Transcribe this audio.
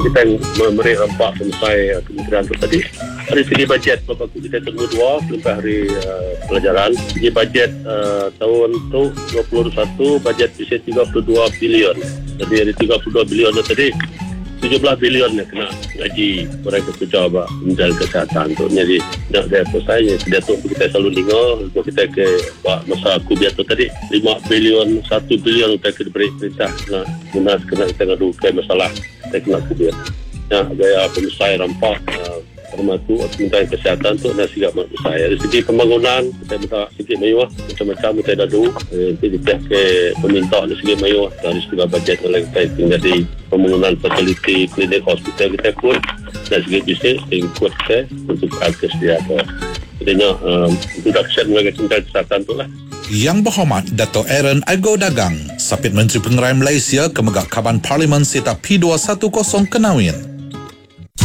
kita memberi rampak penyelesai kementerian itu tadi. Dari segi bajet, Bapak kita tunggu 2 sampai hari pelajaran. Segi bajet tahun tu 2021, bajet bisa 32 bilion. Jadi dari 32 bilion itu tadi, 17 bilion yang kena gaji mereka kerja Kementerian Kesihatan tu. Jadi nak dia saya dia tu kita selalu dengar kita ke masa aku biar tu tadi 5 bilion 1 bilion kita diberi perintah nak guna kena kita ngadu ke masalah teknik kubur. Ya gaya penyelesai rampak termasuk Kementerian Kesihatan tu nak sigap mak saya. Dari segi pembangunan kita minta sikit mewah macam-macam kita dah dulu kita ke peminta dari segi mewah dari segi bajet yang kita jadi pembangunan fasiliti klinik hospital kita pun dari segi bisnes ikut kita untuk akses dia jadinya introduction bagi Kementerian Kesihatan tu lah. Yang berhormat Dato' Aaron Ago Dagang, Sapit Menteri Pengerai Malaysia Kemegak Kaban Parlimen Seta P210 Kenawin.